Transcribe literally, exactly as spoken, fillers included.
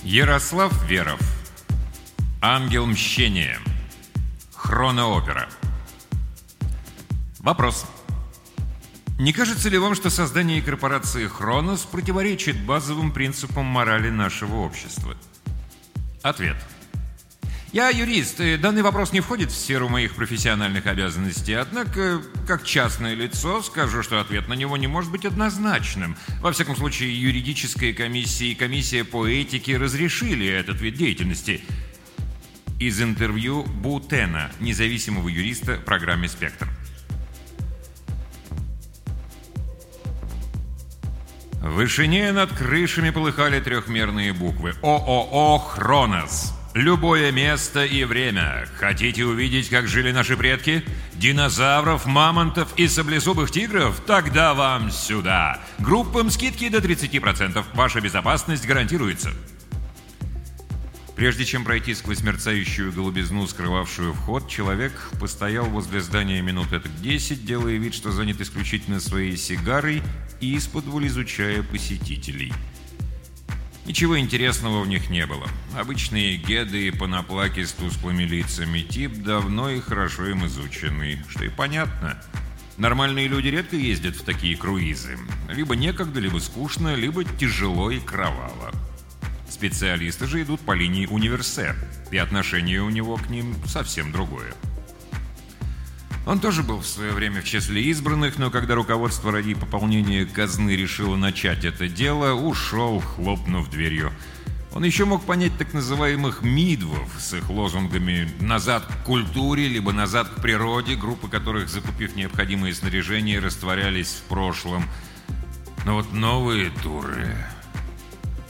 Ярослав Веров. Ангел мщения. Хроноопера. Вопрос. Не кажется ли вам, что создание корпорации «Хронос» противоречит базовым принципам морали нашего общества? Ответ. Я юрист, и данный вопрос не входит в сферу моих профессиональных обязанностей, однако, как частное лицо, скажу, что ответ на него не может быть однозначным. Во всяком случае, юридическая комиссия и комиссия по этике разрешили этот вид деятельности. Из интервью Бу Тена, независимого юриста в программе «Спектр». В вышине над крышами полыхали трехмерные буквы. ООО «Хронос». Любое место и время. Хотите увидеть, как жили наши предки? Динозавров, мамонтов и саблезубых тигров? Тогда вам сюда. Группам скидки до тридцати процентов. Ваша безопасность гарантируется. Прежде чем пройти сквозь мерцающую голубизну, скрывавшую вход, человек постоял возле здания минут этак десять, делая вид, что занят исключительно своей сигарой и исподволь изучая посетителей. Ничего интересного в них не было. Обычные геды и паноплаки с тусклыми лицами, тип давно и хорошо им изученный, что и понятно. Нормальные люди редко ездят в такие круизы. Либо некогда, либо скучно, либо тяжело и кроваво. Специалисты же идут по линии универсе, и отношение у него к ним совсем другое. Он тоже был в свое время в числе избранных, но когда руководство ради пополнения казны решило начать это дело, ушел, хлопнув дверью. Он еще мог понять так называемых мидвов с их лозунгами «назад к культуре» либо «назад к природе», группы которых, закупив необходимое снаряжение, растворялись в прошлом. Но вот новые туры...